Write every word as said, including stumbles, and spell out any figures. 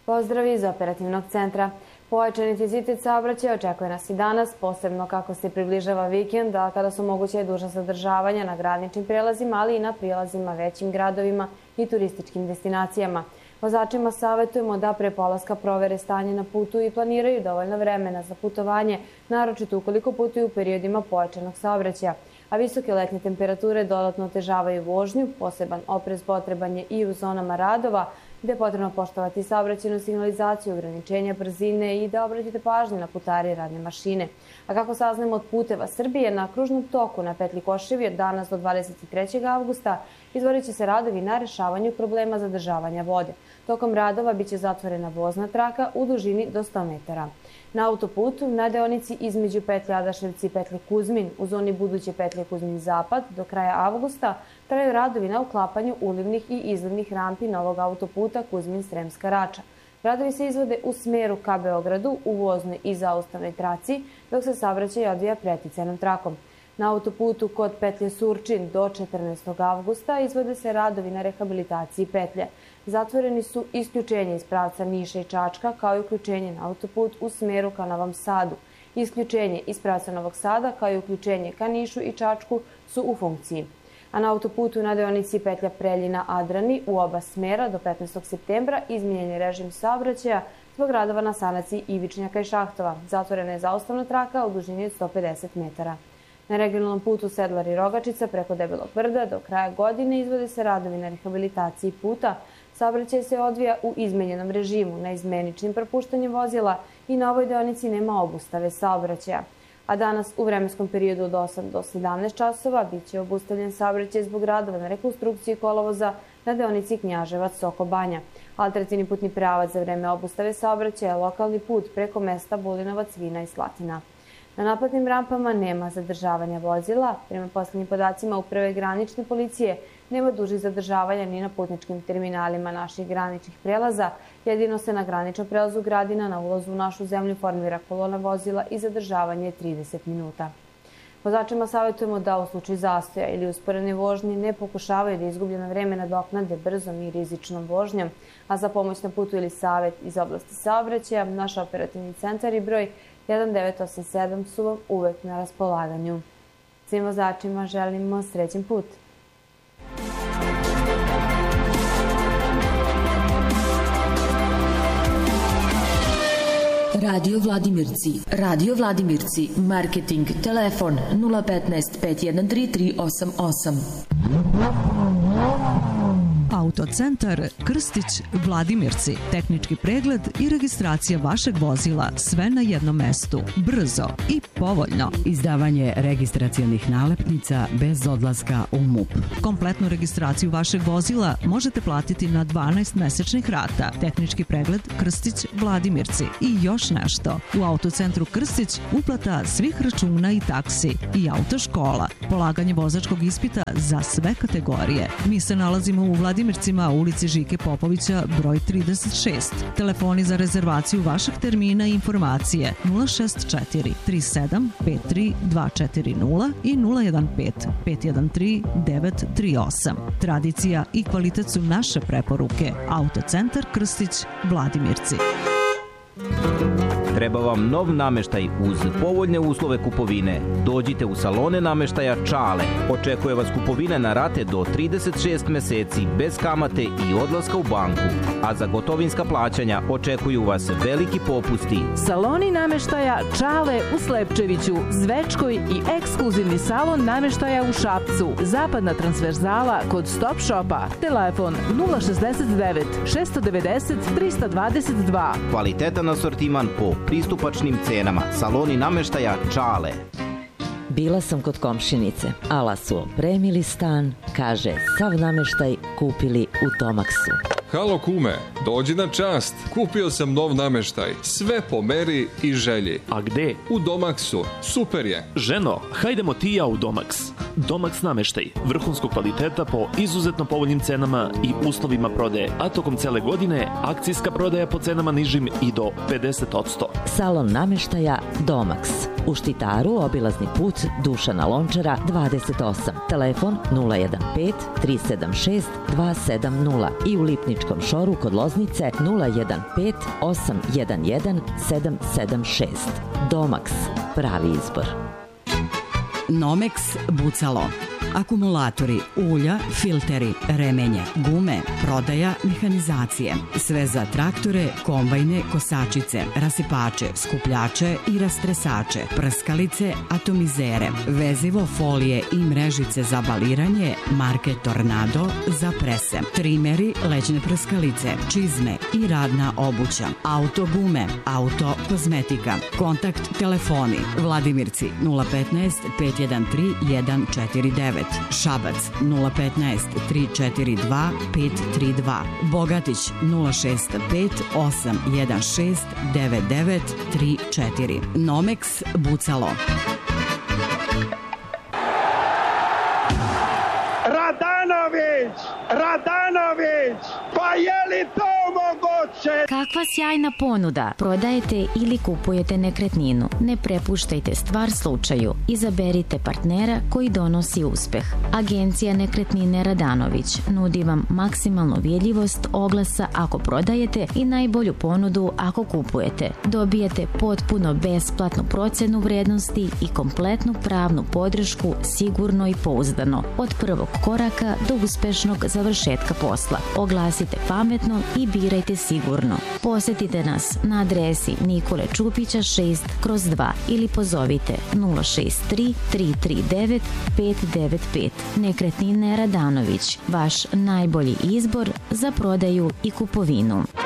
Pozdrav iz operativnog centra. Pojačan intenzitet saobraćaja očekuje nas i danas, posebno kako se približava vikend, a kada su moguće i duža zadržavanja na graničnim prelazima, ali i na prilazima većim gradovima i turističkim destinacijama. Vozačima savjetujemo da pre polaska provere stanje na putu i planiraju dovoljno vremena za putovanje, naročito ukoliko putuju u periodima pojačanog saobraćaja. A visoke letnje temperature dodatno otežavaju vožnju, poseban oprez potreban je i u zonama radova, gde je potrebno poštovati saobraćajnu signalizaciju, ograničenja brzine i da obratite pažnju na putare i radne mašine. A kako saznamo od Puteva Srbije, na kružnom toku na petlji Koševi od danas do dvadeset trećeg avgusta izvodit će se radovi na rešavanju problema zadržavanja vode. Tokom radova biće zatvorena vozna traka u dužini do sto metara. Na autoputu na deonici između petlje Adaševci i petlje Kuzmin u zoni buduće petlje Kuzmin Zapad do kraja avgusta traju radovi na uklapanju ulivnih i izlivnih rampi novog autoputa Kuzmin-Sremska Rača. Radovi se izvode u smeru ka Beogradu u voznoj i zaustavnoj traci, dok se saobraćaj odvija preticajnom trakom. Na autoputu kod petlje Surčin do četrnaestog avgusta izvode se radovi na rehabilitaciji petlje. Zatvoreni su isključenje iz pravca Niša i Čačka, kao i uključenje na autoput u smeru ka Novom Sadu. Isključenje iz pravca Novog Sada, kao i uključenje ka Nišu i Čačku su u funkciji. A na autoputu na deonici petlja Preljina-Adrani u oba smera do petnaestog septembra izmijenjen je režim saobraćaja zbog radova na sanaciji Ivičnjaka i Šahtova. Zatvorena je zaustavna traka u dužini od sto pedeset metara. Na regionalnom putu Sedlar-Rogačica preko Debelog Brda do kraja godine izvode se radovi na rehabilitaciji puta. Saobraćaj se odvija u izmenjenom režimu, na izmeničnim propuštanjem vozila i na ovoj deonici nema obustave saobraćaja. A danas u vremenskom periodu od osam do sedamnaest časova biće obustavljen saobraćaj zbog radova na rekonstrukciji kolovoza na deonici Knjaževac-Soko Banja. Alternativni putni pravac za vreme obustave saobraćaja je lokalni put preko mesta Bulinovac, Vina i Slatina. Na naplatnim rampama nema zadržavanja vozila. Prema poslednjim podacima Uprave granične policije nema dužih zadržavanja ni na putničkim terminalima naših graničnih prelaza. Jedino se na graničnom prelazu Gradina na ulazu u našu zemlju formira kolona vozila i zadržavanje je trideset minuta. Vozačima savjetujemo da u slučaju zastoja ili usporene vožnje ne pokušavaju da izgubljeno vreme nadoknade brzom i rizičnom vožnjom, a za pomoć na putu ili savjet iz oblasti saobraćaja, naš operativni centar i broj jedan devet osam sedam su vam uvek na raspolaganju. Svim vozačima želimo srećen put. Radio Vladimirci. Radio Vladimirci. Marketing. Telefon nula petnaest pet jedan tri tri osam osam. Autocentar Krstić Vladimirci. Tehnički pregled i registracija vašeg vozila sve na jednom mestu. Brzo i povoljno. Izdavanje registracionih nalepnica bez odlaska u M U P. Kompletnu registraciju vašeg vozila možete platiti na dvanaest mesečnih rata. Tehnički pregled Krstić Vladimirci. I još nešto. U Autocentru Krstić uplata svih računa i taksi i autoškola. Polaganje vozačkog ispita za sve kategorije. Mi se nalazimo u Vladimircima, u ulici Žike Popovića, broj trideset šest. Telefoni za rezervaciju vašeg termina i informacije nula šest četiri tri sedam pet tri dva četiri nula i nula jedan pet pet jedan tri devet tri osam. Tradicija i kvalitet su naše preporuke. Autocentar Krstić Vladimirci. Treba vam nov nameštaj uz povoljne uslove kupovine. Dođite u salone nameštaja Čale. Očekuje vas kupovina na rate do trideset šest meseci bez kamate i odlaska u banku. A za gotovinska plaćanja očekuju vas veliki popusti. Saloni nameštaja Čale u Slepčeviću, Zvečkoj i ekskluzivni salon nameštaja u Šapcu. Zapadna transverzala kod Stop Shopa. Telefon nula šezdeset devet šest devedeset trista dvadeset dva. Kvalitetan asortiman po pristupačnim cenama. Saloni nameštaja Čale. Bila sam kod komšinice. Ala su opremili stan, kaže, sav nameštaj kupili u Tomaksu. Halo kume, dođi na čast. Kupio sam nov nameštaj. Sve po meri i želji. A gde? U Domaksu. Super je. Ženo, hajdemo ti i ja u Domaks. Domax nameštaj, vrhunskog kvaliteta po izuzetno povoljnim cenama i uslovima prodaje, a tokom cele godine akcijska prodaja po cenama nižim i do pedeset posto. Salon nameštaja Domax. U Štitaru obilazni put Dušana Lončara dvadeset osam. Telefon nula jedan pet tri sedam šest dva sedam nula i u Lipničkom šoru kod Loznice nula jedan pet osam jedan jedan sedam sedam šest. Domax. Pravi izbor. Nomex Bucalo. Akumulatori, ulja, filteri, remenje, gume, prodaja, mehanizacije. Sve za traktore, kombajne, kosačice, rasipače, skupljače i rastresače, prskalice, atomizere, vezivo, folije i mrežice za baliranje, marke Tornado za prese, trimeri, leđne prskalice, čizme i radna obuća, auto gume, auto kozmetika, kontakt telefoni, Vladimirci nula petnaest pet jedan tri jedan četiri devet, Šabac nula petnaest tri četiri dva pet tri dva, Bogatić nula šest pet osam jedan šest devet devet tri četiri. Nomex Bucalo. Radanović! Radanović! Pa je li to moguće? Kakva sjajna ponuda! Prodajete ili kupujete nekretninu. Ne prepuštajte stvar slučaju. Izaberite partnera koji donosi uspeh. Agencija Nekretnine Radanović nudi vam maksimalnu vidljivost oglasa ako prodajete i najbolju ponudu ako kupujete. Dobijete potpuno besplatnu procenu vrednosti i kompletnu pravnu podršku sigurno i pouzdano. Od prvog koraka do uspešnog završetka posla. Oglasite pametno i birajte sigurno. Posjetite nas na adresi Nikole Čupića šest kroz dva ili pozovite nula šest tri tri tri devet pet devet pet. Nekretnine Radanović, vaš najbolji izbor za prodaju i kupovinu.